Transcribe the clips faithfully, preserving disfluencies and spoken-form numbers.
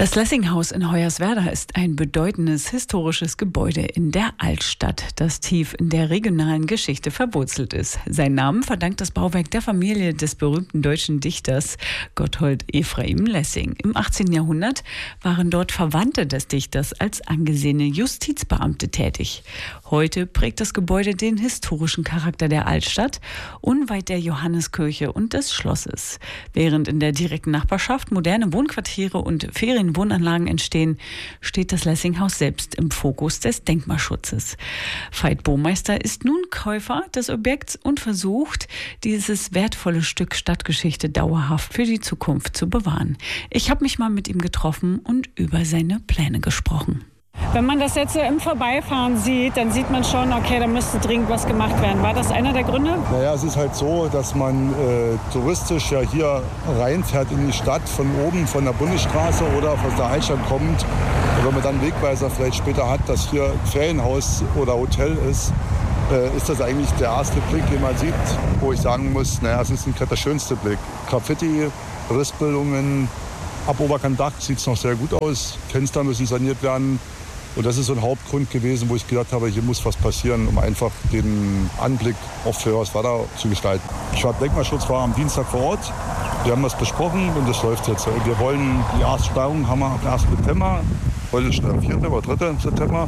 Das Lessinghaus in Hoyerswerda ist ein bedeutendes historisches Gebäude in der Altstadt, das tief in der regionalen Geschichte verwurzelt ist. Seinen Namen verdankt das Bauwerk der Familie des berühmten deutschen Dichters Gotthold Ephraim Lessing. Im achtzehnten Jahrhundert waren dort Verwandte des Dichters als angesehene Justizbeamte tätig. Heute prägt das Gebäude den historischen Charakter der Altstadt, unweit der Johanneskirche und des Schlosses. Während in der direkten Nachbarschaft moderne Wohnquartiere und Ferienwohnanlagen entstehen, steht das Lessinghaus selbst im Fokus des Denkmalschutzes. Veit Bohmeister ist nun Käufer des Objekts und versucht, dieses wertvolle Stück Stadtgeschichte dauerhaft für die Zukunft zu bewahren. Ich habe mich mal mit ihm getroffen und über seine Pläne gesprochen. Wenn man das jetzt so im Vorbeifahren sieht, dann sieht man schon, okay, da müsste dringend was gemacht werden. War das einer der Gründe? Naja, es ist halt so, dass man äh, touristisch ja hier reinfährt in die Stadt, von oben, von der Bundesstraße oder von der Altstadt kommt. Und wenn man dann einen Wegweiser vielleicht später hat, dass hier ein Ferienhaus oder Hotel ist, äh, ist das eigentlich der erste Blick, den man sieht, wo ich sagen muss, naja, es ist nicht der schönste Blick. Graffiti, Rissbildungen, ab Oberkantdach sieht es noch sehr gut aus. Fenster müssen saniert werden. Und das ist so ein Hauptgrund gewesen, wo ich gedacht habe, hier muss was passieren, um einfach den Anblick auch für Hoyerswerda zu gestalten. Denkmalschutz war am Dienstag vor Ort. Wir haben das besprochen und das läuft jetzt. Wir wollen die erste Steigung haben wir am ersten September. Heute ist der vierte oder dritte September.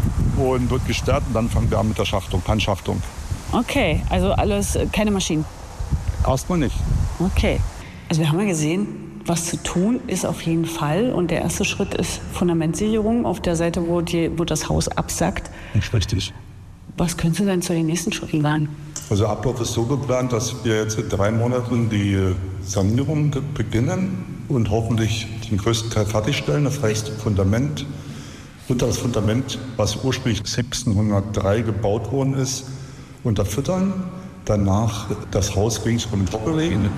Und wird gesperrt und dann fangen wir an mit der Schachtung, Handschachtung. Okay, also alles, keine Maschinen? Erstmal nicht. Okay. Also wir haben ja gesehen, was zu tun ist auf jeden Fall. Und der erste Schritt ist Fundamentsicherung auf der Seite, wo, die, wo das Haus absackt. Richtig. Was können Sie denn zu den nächsten Schritten sagen? Also der Ablauf ist so geplant, dass wir jetzt in drei Monaten die Sanierung beginnen und hoffentlich den größten Teil fertigstellen. Das heißt Fundament. Unter das Fundament, was ursprünglich sechzehnhundertdrei gebaut worden ist, unterfüttern. Danach das Haus ringsum doppellegen.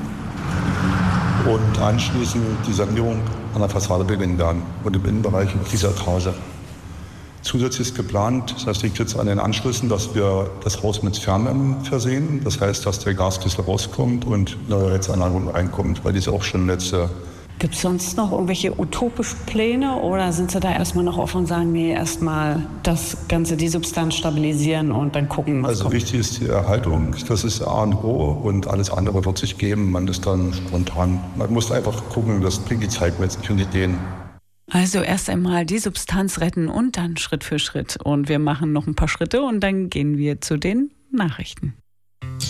Und anschließend die Sanierung an der Fassade beginnen werden und im Innenbereich dieser Etage. Zusätzlich ist geplant, das liegt jetzt an den Anschlüssen, dass wir das Haus mit Fernwärme versehen. Das heißt, dass der Gaskessel rauskommt und eine Heizanlage reinkommt, weil die ist auch schon letzte. Gibt es sonst noch irgendwelche utopischen Pläne oder sind Sie da erstmal noch offen und sagen, nee, erstmal das Ganze, die Substanz stabilisieren und dann gucken, was Also kommt? wichtig ist die Erhaltung. Das ist A und O und alles andere wird sich geben. Man ist dann spontan. Man muss einfach gucken, das bringt die Zeit mit sich und Ideen. Also erst einmal die Substanz retten und dann Schritt für Schritt. Und wir machen noch ein paar Schritte und dann gehen wir zu den Nachrichten.